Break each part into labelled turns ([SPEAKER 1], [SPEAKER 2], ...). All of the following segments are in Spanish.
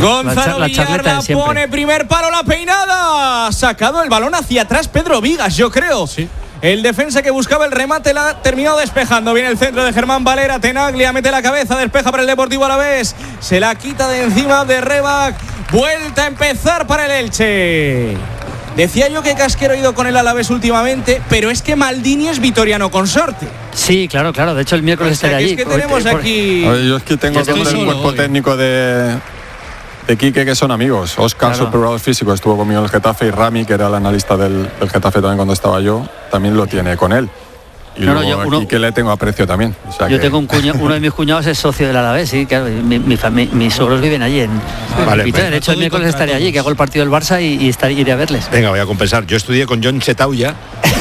[SPEAKER 1] Gonzalo
[SPEAKER 2] la
[SPEAKER 1] Villar
[SPEAKER 2] charleta
[SPEAKER 1] la
[SPEAKER 2] de siempre.
[SPEAKER 1] pone, primer palo, la peinada. Sacado el balón hacia atrás Pedro Vigas, yo creo.
[SPEAKER 3] Sí.
[SPEAKER 1] El defensa que buscaba el remate la ha terminado despejando. Viene el centro de Germán Valera. Tenaglia mete la cabeza, despeja para el Deportivo Alavés. Se la quita de encima de Rebac. Vuelta a empezar para el Elche. Decía yo que Casquero ha ido con el Alavés últimamente, pero es que Maldini es vitoriano consorte.
[SPEAKER 2] Sí, claro. De hecho, el miércoles estaré allí.
[SPEAKER 1] Es que tenemos aquí...
[SPEAKER 4] Oye, yo es que tengo todo el cuerpo técnico de Quique, que son amigos. Óscar, su preparador físico, estuvo conmigo en el Getafe, y Rami, que era el analista del Getafe también cuando estaba yo, también lo tiene con él. Y luego a Quique le tengo aprecio también. O sea,
[SPEAKER 2] yo tengo un cuñado, uno de mis cuñados es socio del Alavés, sí, claro, mis suegros viven allí en
[SPEAKER 5] vale,
[SPEAKER 2] Pita. De hecho, el miércoles estaré allí, que hago el partido del Barça y iré a verles.
[SPEAKER 5] Venga, voy a compensar. Yo estudié con John Chetauya.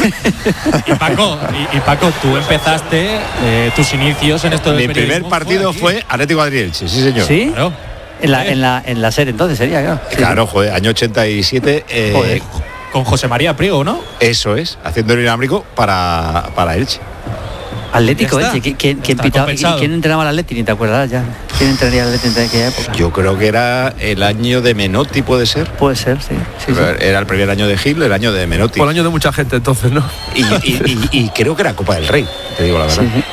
[SPEAKER 3] Y Paco, tú empezaste tus inicios en esto del
[SPEAKER 5] Mi primer partido fue Atlético de Madrid-Elche, sí señor.
[SPEAKER 2] ¿Sí?
[SPEAKER 3] Claro.
[SPEAKER 2] En la serie entonces sería, claro.
[SPEAKER 5] Claro, joder, año 87.
[SPEAKER 2] Joder.
[SPEAKER 3] Con José María Priego, ¿no?
[SPEAKER 5] Eso es, haciendo el inalámbrico para Elche.
[SPEAKER 2] Atlético,
[SPEAKER 1] Ya está.
[SPEAKER 2] ¿Quién pitaba? ¿Quién entrenaba al Atlético? Ni te acuerdas ya. ¿Quién entrenaría al Atlético en aquella época?
[SPEAKER 5] Yo creo que era el año de Menotti, ¿puede ser?
[SPEAKER 2] Puede ser, sí.
[SPEAKER 5] Era el primer año de Gil, el año de Menotti.
[SPEAKER 6] Por el año de mucha gente entonces, ¿no?
[SPEAKER 5] Y creo que era Copa del Rey, te digo la verdad.
[SPEAKER 2] Sí.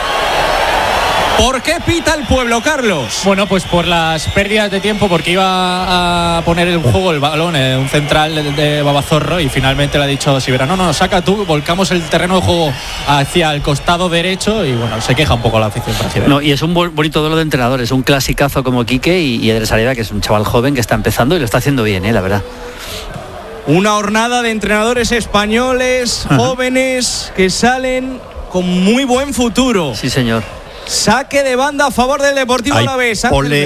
[SPEAKER 1] ¿Por qué pita el pueblo, Carlos?
[SPEAKER 3] Bueno, pues por las pérdidas de tiempo, porque iba a poner en juego el balón en un central de Babazorro y finalmente le ha dicho Sivera, no, saca tú, volcamos el terreno de juego hacia el costado derecho y bueno, se queja un poco la afición brasileña.
[SPEAKER 2] No, y es un bonito duelo de entrenadores, un clasicazo como Quique y Eder Sareda, que es un chaval joven que está empezando y lo está haciendo bien, la verdad.
[SPEAKER 1] Una hornada de entrenadores españoles, jóvenes, que salen con muy buen futuro.
[SPEAKER 2] Sí, señor.
[SPEAKER 1] Saque de banda a favor del Deportivo Alavés.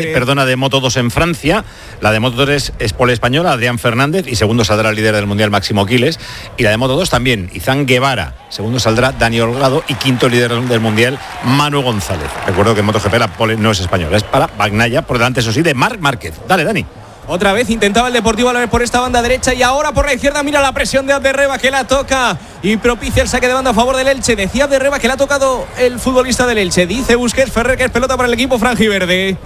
[SPEAKER 5] De Moto 2 en Francia. La de Moto 3 es pole española, Adrián Fernández, y segundo saldrá el líder del Mundial, Máximo Quiles. Y la de Moto 2 también, Izán Guevara. Segundo saldrá Dani Holgado y quinto líder del Mundial, Manu González. Recuerdo que en MotoGP la pole no es española, es para Bagnaia, por delante, eso sí, de Marc Márquez. Dale, Dani.
[SPEAKER 1] Otra vez intentaba el Deportivo Alavés por esta banda derecha y ahora por la izquierda. Mira la presión de Abderreba, que la toca y propicia el saque de banda a favor del Elche. Decía Abderreba que le ha tocado el futbolista del Elche. Dice Busquets Ferrer que es pelota para el equipo franjiverde.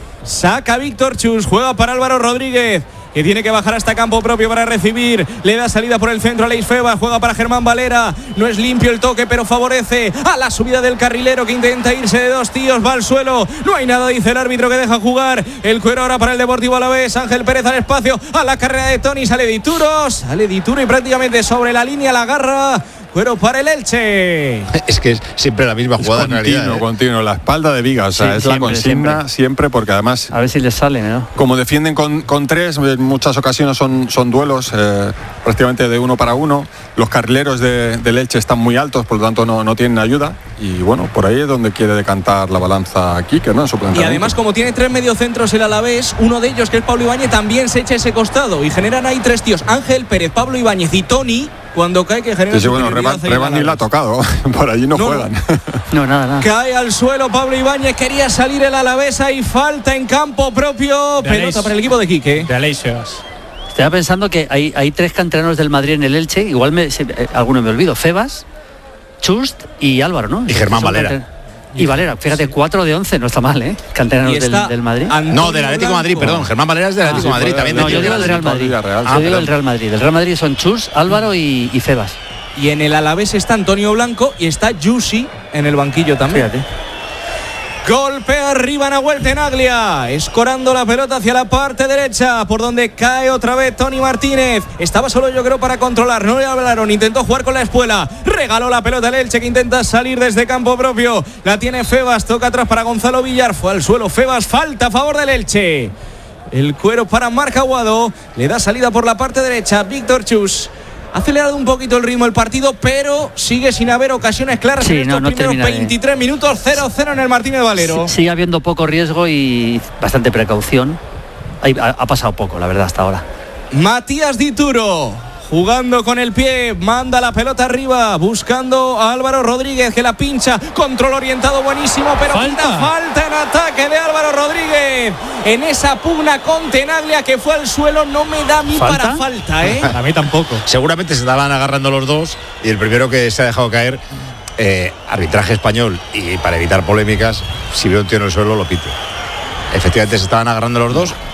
[SPEAKER 1] Saca Víctor Chus, juega para Álvaro Rodríguez, que tiene que bajar hasta campo propio para recibir. Le da salida por el centro a Leis Febas, juega para Germán Valera. No es limpio el toque, pero favorece a la subida del carrilero, que intenta irse de dos tíos, va al suelo. No hay nada, dice el árbitro, que deja jugar. El cuero ahora para el Deportivo Alavés. Ángel Pérez al espacio, a la carrera de Toni, sale Dituro y prácticamente sobre la línea la agarra. Cuero para el Elche.
[SPEAKER 5] Es que es siempre la misma jugada, en realidad.
[SPEAKER 4] Continuo, la espalda de Vigas, o sea,
[SPEAKER 2] Sí,
[SPEAKER 4] es
[SPEAKER 2] siempre,
[SPEAKER 4] la consigna siempre, porque además,
[SPEAKER 2] A ver si les sale, ¿no?
[SPEAKER 4] como defienden con tres, en muchas ocasiones son duelos prácticamente de uno para uno. Los carrileros del Elche están muy altos, por lo tanto no tienen ayuda. Y bueno, por ahí es donde quiere decantar la balanza Quique, ¿no? En su
[SPEAKER 1] Y
[SPEAKER 4] planteamiento.
[SPEAKER 1] además, como tiene tres mediocentros el Alavés, uno de ellos, que es Pablo Ibáñez, también se echa ese costado y generan ahí tres tíos: Ángel Pérez, Pablo Ibáñez y Toni. Cuando cae, que genera
[SPEAKER 4] Sí, bueno, Reban ni la ha tocado, por allí no juegan.
[SPEAKER 2] No, nada.
[SPEAKER 1] Cae al suelo Pablo Ibáñez, quería salir el Alavés y falta en campo propio.
[SPEAKER 3] De
[SPEAKER 1] Pelota
[SPEAKER 3] Aleix.
[SPEAKER 1] para el equipo de Quique.
[SPEAKER 3] De Aleixos.
[SPEAKER 2] Estaba pensando que hay tres canteranos del Madrid en el Elche, igual alguno me olvido, Febas, Chust y Álvaro, ¿no?
[SPEAKER 5] Y Germán
[SPEAKER 2] Son
[SPEAKER 5] Valera.
[SPEAKER 2] Y Valera, fíjate, 4 de 11, no está mal, ¿eh? Canteranos
[SPEAKER 1] Y está
[SPEAKER 2] del Madrid.
[SPEAKER 1] Antonio
[SPEAKER 5] No, del Atlético de Madrid,
[SPEAKER 1] Blanco.
[SPEAKER 5] perdón. Germán Valera es del Atlético de Madrid, también.
[SPEAKER 2] No, yo digo del Real Madrid. Yo digo del Real Madrid. Del Real Madrid son Chus, Álvaro y Febas.
[SPEAKER 1] Y en el Alavés está Antonio Blanco y está Yusi en el banquillo también.
[SPEAKER 2] Fíjate.
[SPEAKER 1] Golpea arriba Nahuel Tenaglia, escorando la pelota hacia la parte derecha, por donde cae otra vez Toni Martínez. Estaba solo, yo creo, para controlar, no le hablaron, intentó jugar con la espuela, regaló la pelota al Elche, que intenta salir desde campo propio. La tiene Febas, toca atrás para Gonzalo Villar, fue al suelo Febas, falta a favor del Elche. El cuero para Marc Aguado, le da salida por la parte derecha Víctor Chus. Ha acelerado un poquito el ritmo del partido, pero sigue sin haber ocasiones claras
[SPEAKER 2] Sí,
[SPEAKER 1] en estos
[SPEAKER 2] no
[SPEAKER 1] primeros
[SPEAKER 2] termina de-
[SPEAKER 1] 23 minutos. 0-0 en el Martínez Valero.
[SPEAKER 2] Sigue habiendo poco riesgo y bastante precaución. Ha pasado poco, la verdad, hasta ahora.
[SPEAKER 1] Matías Dituro, jugando con el pie, manda la pelota arriba, buscando a Álvaro Rodríguez, que la pincha, control orientado buenísimo, pero falta en ataque de Álvaro Rodríguez. En esa pugna con Tenaglia, que fue al suelo, no me da a mí
[SPEAKER 2] ¿Falta?
[SPEAKER 1] para falta, ¿eh?
[SPEAKER 3] A mí tampoco.
[SPEAKER 5] Seguramente se estaban agarrando los dos y el primero que se ha dejado caer, arbitraje español, y para evitar polémicas, si veo un tío en el suelo lo pito. Efectivamente se estaban agarrando los dos